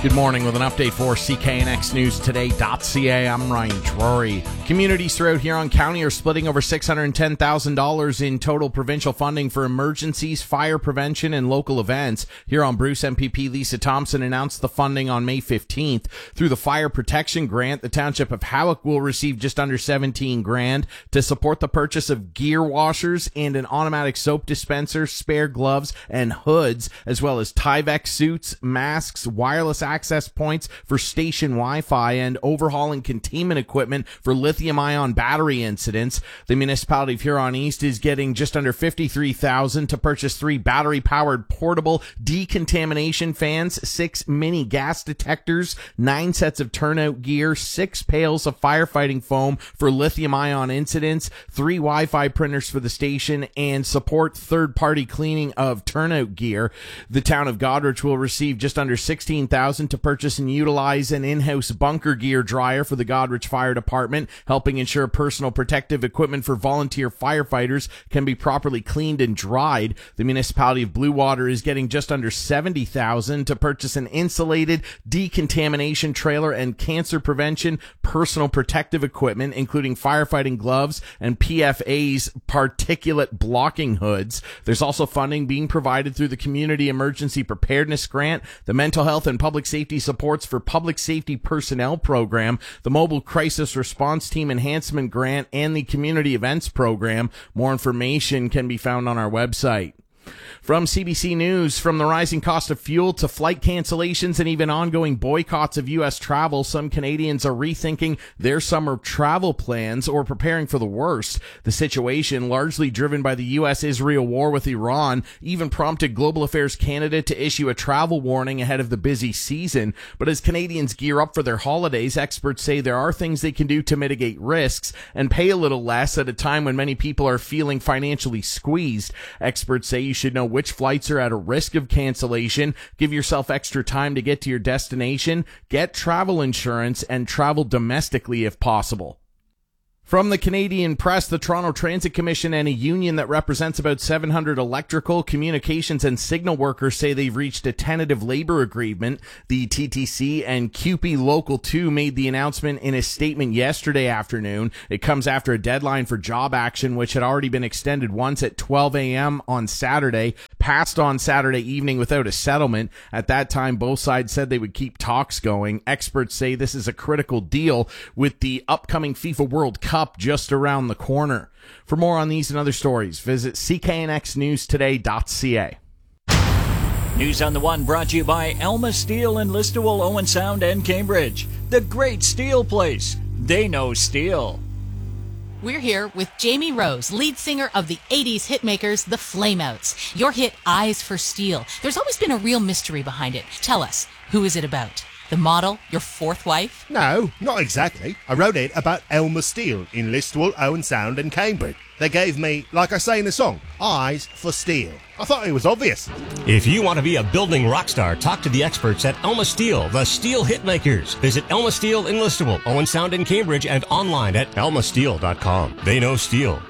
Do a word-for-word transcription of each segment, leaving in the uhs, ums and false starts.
Good morning with an update for C K N X News Today dot C A. I'm Ryan Drury. Communities throughout Huron County are splitting over six hundred ten thousand dollars in total provincial funding for emergencies, fire prevention, and local events. Huron Bruce M P P Lisa Thompson announced the funding on May fifteenth. Through the Fire Protection Grant, the Township of Howick will receive just under seventeen grand to support the purchase of gear washers and an automatic soap dispenser, spare gloves, and hoods, as well as Tyvek suits, masks, wireless access points for station Wi-Fi, and overhauling containment equipment for lithium-ion battery incidents. The municipality of Huron East is getting just under fifty-three thousand dollars to purchase three battery-powered portable decontamination fans, six mini gas detectors, nine sets of turnout gear, six pails of firefighting foam for lithium-ion incidents, three Wi-Fi printers for the station, and support third-party cleaning of turnout gear. The town of Goderich will receive just under sixteen thousand dollars to purchase and utilize an in-house bunker gear dryer for the Goderich Fire Department, helping ensure personal protective equipment for volunteer firefighters can be properly cleaned and dried. The municipality of Bluewater is getting just under seventy thousand dollars to purchase an insulated decontamination trailer and cancer prevention personal protective equipment, including firefighting gloves and P F A's particulate blocking hoods. There's also funding being provided through the Community Emergency Preparedness Grant, the Mental Health and Public Safety Supports for Public Safety Personnel Program, the Mobile Crisis Response Team Enhancement Grant, and the Community Events Program. More information can be found on our website. From C B C News, from the rising cost of fuel to flight cancellations and even ongoing boycotts of U S travel, some Canadians are rethinking their summer travel plans or preparing for the worst. The situation, largely driven by the U S Israel war with Iran, even prompted Global Affairs Canada to issue a travel warning ahead of the busy season. But as Canadians gear up for their holidays, experts say there are things they can do to mitigate risks and pay a little less at a time when many people are feeling financially squeezed. Experts say you should know which flights are at a risk of cancellation, give yourself extra time to get to your destination, get travel insurance, and travel domestically if possible. From the Canadian Press, the Toronto Transit Commission and a union that represents about seven hundred electrical, communications, and signal workers say they've reached a tentative labor agreement. The T T C and C U P E Local two made the announcement in a statement yesterday afternoon. It comes after a deadline for job action, which had already been extended once at twelve a.m. on Saturday, passed on Saturday evening without a settlement. At that time, both sides said they would keep talks going. Experts say this is a critical deal with the upcoming FIFA World Cup just around the corner. For more on these and other stories, visit C K N X News Today dot C A. News on the One brought to you by Elma Steel in Listowel, Owen Sound, and Cambridge. The great steel place. They know steel. We're here with Jamie Rose, lead singer of the eighties hitmakers, the Flameouts. Your hit, Eyes for Steel. There's always been a real mystery behind it. Tell us, who is it about? The model, your fourth wife? No, not exactly. I wrote it about Elma Steel in Listowel, Owen Sound, and Cambridge. They gave me, like I say in the song, eyes for steel. I thought it was obvious. If you want to be a building rock star, talk to the experts at Elma Steel, the steel hitmakers. Visit Elma Steel in Listowel, Owen Sound, and Cambridge, and online at elma steel dot com. They know steel.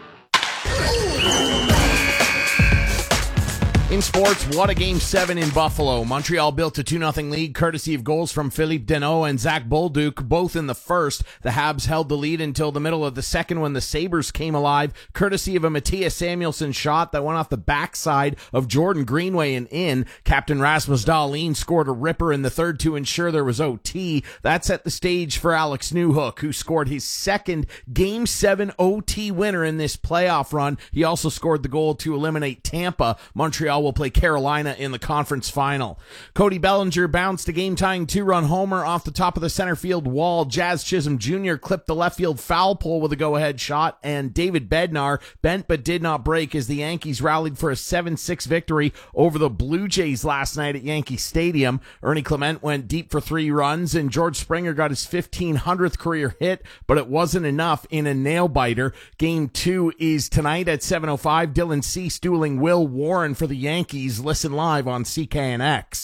In sports, what a Game seven in Buffalo. Montreal built a two nothing lead courtesy of goals from Philippe Deneau and Zach Bolduc, both in the first. The Habs held the lead until the middle of the second when the Sabres came alive, courtesy of a Matthias Samuelsson shot that went off the backside of Jordan Greenway and in. Captain Rasmus Dahlin scored a ripper in the third to ensure there was O T. That set the stage for Alex Newhook, who scored his second Game seven O T winner in this playoff run. He also scored the goal to eliminate Tampa. Montreal will play Carolina in the conference final. Cody Bellinger bounced a game-tying two-run homer off the top of the center field wall. Jazz Chisholm Junior clipped the left field foul pole with a go-ahead shot, and David Bednar bent but did not break as the Yankees rallied for a seven six victory over the Blue Jays last night at Yankee Stadium. Ernie Clement went deep for three runs, and George Springer got his fifteen hundredth career hit, but it wasn't enough in a nail-biter. Game two is tonight at seven oh five. Dylan Cease dueling Will Warren for the Yankees. Yankees. Listen live on C K N X.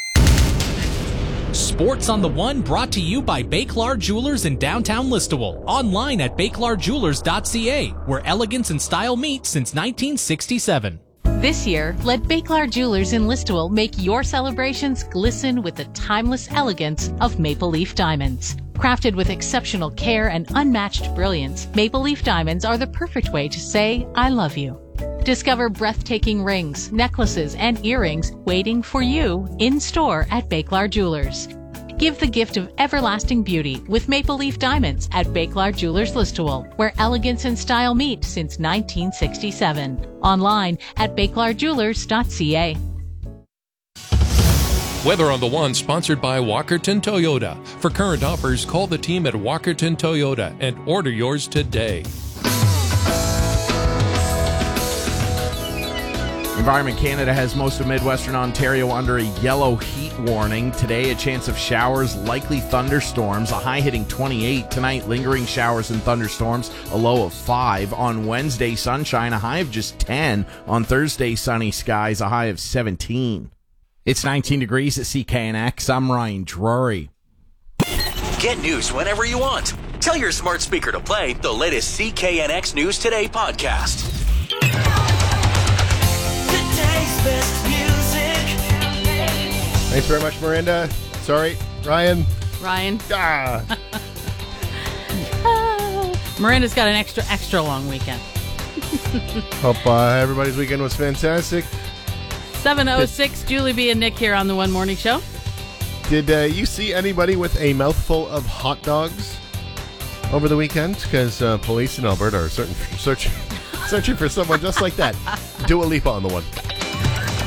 Sports on the One brought to you by Bakelar Jewelers in downtown Listowel. Online at bakelar jewelers dot c a, where elegance and style meet since nineteen sixty-seven. This year, let Bakelar Jewelers in Listowel make your celebrations glisten with the timeless elegance of Maple Leaf Diamonds. Crafted with exceptional care and unmatched brilliance, Maple Leaf Diamonds are the perfect way to say, I love you. Discover breathtaking rings, necklaces, and earrings waiting for you in store at Bakelar Jewelers. Give the gift of everlasting beauty with Maple Leaf Diamonds at Bakelar Jewelers Listowel, where elegance and style meet since nineteen sixty-seven. Online at bakelar jewelers dot c a. Weather on the One, sponsored by Walkerton Toyota. For current offers, call the team at Walkerton Toyota and order yours today. Environment Canada has most of Midwestern Ontario under a yellow heat warning. Today, a chance of showers, likely thunderstorms, a high hitting twenty-eight. Tonight, lingering showers and thunderstorms, a low of five. On Wednesday, sunshine, a high of just ten. On Thursday, sunny skies, a high of seventeen. It's nineteen degrees at C K N X. I'm Ryan Drury. Get news whenever you want. Tell your smart speaker to play the latest C K N X News Today podcast. Thanks very much, Miranda. Sorry, Ryan. Ryan. Ah. Miranda's got an extra, extra long weekend. Hope uh, everybody's weekend was fantastic. seven oh six, Julie B. and Nick here on the One Morning Show. Did uh, you see anybody with a mouthful of hot dogs over the weekend? Because uh, police in Alberta are certain, searching, searching for someone just like that. Dua Lipa on the One.